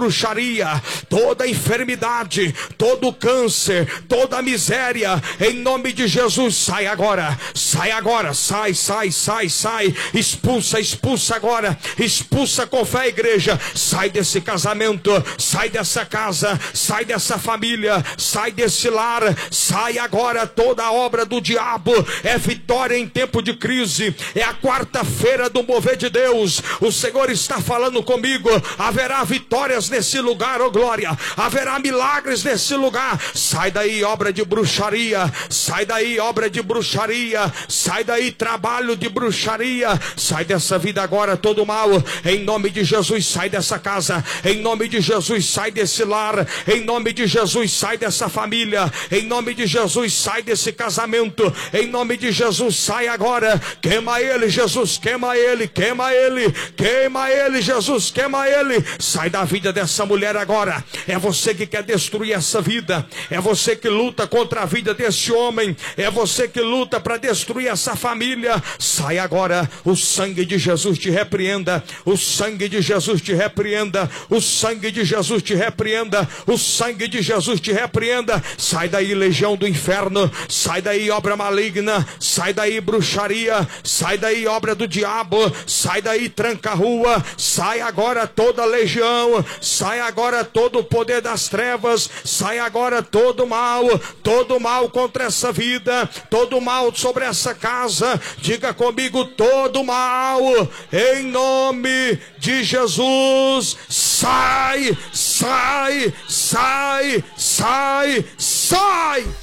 bruxaria, toda enfermidade, todo câncer, toda miséria, em nome de Jesus, sai agora, sai, expulsa agora, expulsa com fé a igreja, sai desse casamento, sai dessa casa, sai dessa família, sai desse lar, sai agora toda a obra do diabo. É vitória em tempo de crise, é a quarta-feira do mover de Deus. O Senhor está falando comigo, haverá vitórias nesse lugar, oh glória, haverá milagres nesse lugar. Sai daí obra de bruxaria, sai daí obra de bruxaria, sai daí trabalho de bruxaria, sai dessa vida agora todo mal, em nome de Jesus. Sai dessa casa, em nome de Jesus. Sai desse lar, em nome de Jesus. Sai dessa família, em nome de Jesus. Sai desse casamento, em nome de Jesus. Sai agora, queima ele, Jesus, queima ele, queima ele, queima ele, Jesus, queima ele. Sai da vida dessa mulher agora. É você que quer destruir essa vida, é você que luta contra a vida desse homem, é você que luta para destruir essa família. Sai agora, o sangue de Jesus te repreenda, o sangue de Jesus te repreenda, o sangue de Jesus te repreenda, o sangue de Jesus te repreenda. Sai daí legião do inferno, sai daí obra maligna, sai daí bruxaria, sai daí obra do diabo, sai daí tranca-rua, sai agora toda legião, sai agora todo o poder das trevas, sai agora todo mal contra essa vida, todo mal sobre essa casa. Diga comigo, todo mal, em nome de Jesus, sai, sai, sai, sai, sai.